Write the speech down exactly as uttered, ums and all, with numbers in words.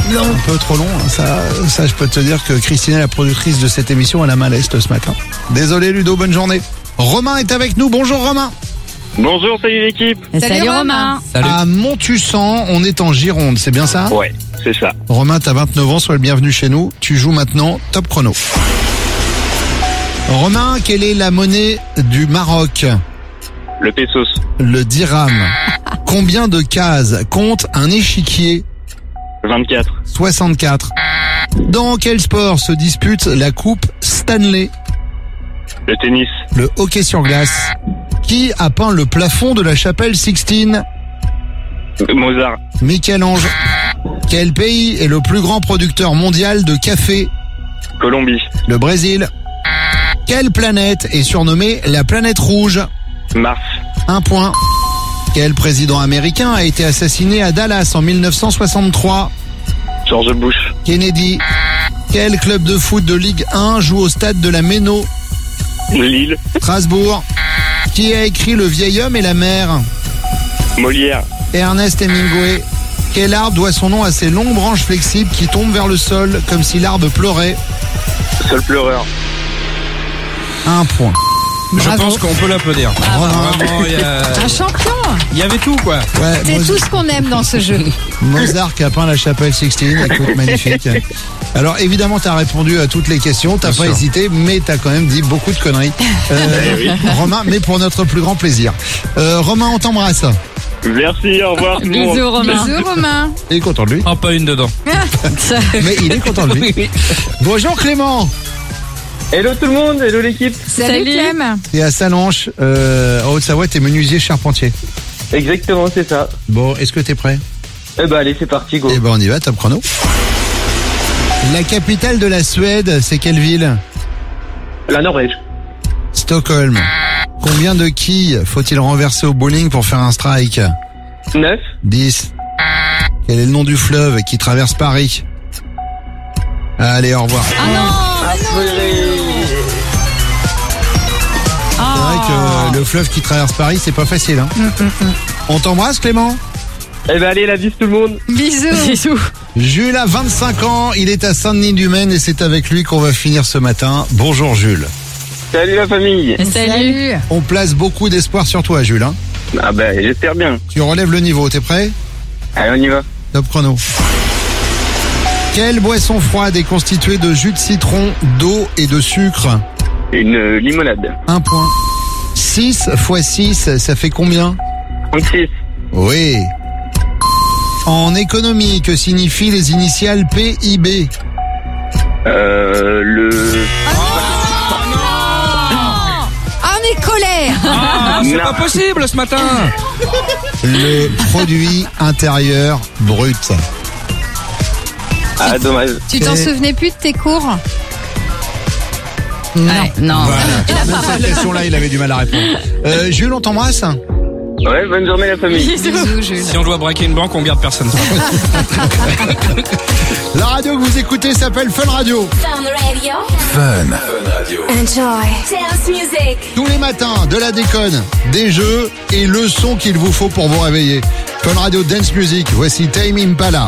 long. Un peu trop long, hein. ça, ça je peux te dire que Christina, la productrice de cette émission, elle a mal à l'est ce matin. Désolé Ludo, bonne journée. Romain est avec nous, bonjour Romain. Bonjour, salut l'équipe. Salut, salut Romain. Salut. À Montussan, on est en Gironde, c'est bien ça? Ouais, c'est ça. Romain, t'as vingt-neuf ans, sois le bienvenu chez nous. Tu joues maintenant Top Chrono. Romain, quelle est la monnaie du Maroc? Le pesos. Le dirham. Combien de cases compte un échiquier? vingt-quatre. soixante-quatre. Dans quel sport se dispute la coupe Stanley? Le tennis. Le hockey sur glace. Qui a peint le plafond de la chapelle Sixtine? Mozart. Michel-Ange. Quel pays est le plus grand producteur mondial de café? Colombie. Le Brésil. Quelle planète est surnommée la planète rouge? Mars. Un point. Quel président américain a été assassiné à Dallas en mille neuf cent soixante-trois? George Bush. Kennedy. Quel club de foot de Ligue un joue au stade de la Méno? Lille. Strasbourg. Qui a écrit Le vieil homme et la mer? Molière. Ernest Hemingway. Quel arbre doit son nom à ses longues branches flexibles qui tombent vers le sol comme si l'arbre pleurait? Seul pleureur. Un point. Je Bravo. pense qu'on peut l'applaudir. Vraiment, il y a- Un champion. il y avait tout, quoi. Ouais, C'est Mo- tout ce qu'on aime dans ce jeu. Mozart qui a peint la chapelle Sixtine, écoute, magnifique. Alors évidemment, t'as répondu à toutes les questions, t'as Bien pas sûr. hésité, mais t'as quand même dit beaucoup de conneries. Euh, Romain, mais pour notre plus grand plaisir. Euh, Romain, on t'embrasse. Merci, au revoir tout le monde. Bisous Romain. Bisous Romain. Il est content de lui, Oh, pas une dedans. mais il est content de lui. Bonjour Clément. Hello tout le monde, hello l'équipe. Salut Clem. T'es à Sallanches, euh, en Haute-Savoie, t'es menuisier charpentier. Exactement, c'est ça. Bon, est-ce que t'es prêt? Eh ben allez, c'est parti, go. Eh ben on y va, top chrono. La capitale de la Suède, c'est quelle ville? La Norvège. Stockholm. Combien de quilles faut-il renverser au bowling pour faire un strike? neuf. dix. Quel est le nom du fleuve qui traverse Paris? Allez, au revoir. Ah non. C'est vrai que le fleuve qui traverse Paris, c'est pas facile. Hein. On t'embrasse Clément. Eh ben allez, la bise tout le monde. Bisous. Bisous. Jules a vingt-cinq ans, il est à Saint-Denis-du-Maine et c'est avec lui qu'on va finir ce matin. Bonjour Jules. Salut la famille. Salut. On place beaucoup d'espoir sur toi Jules. Hein. Ah ben j'espère bien. Tu relèves le niveau, t'es prêt? Allez, on y va. Top chrono. Quelle boisson froide est constituée de jus de citron, d'eau et de sucre? Une euh, limonade. Un point. six fois six, ça fait combien? trente-six. Oui. En économie, que signifient les initiales P I B? Euh, le... Ah, on est colère. Ah, c'est Non. pas possible ce matin. Le produit intérieur brut. Ah, dommage. Tu t'en Et- souvenais plus de tes cours? Non. non. Voilà. Même cette question-là, il avait du mal à répondre. Euh, Jules, on t'embrasse? Ouais, bonne journée la famille. Bisous Jules. Si on doit braquer une banque, on garde personne. La radio que vous écoutez s'appelle Fun Radio. Fun Radio. Enjoy dance music. Tous les matins, de la déconne, des jeux et le son qu'il vous faut pour vous réveiller. Fun Radio Dance Music, voici Tame Impala.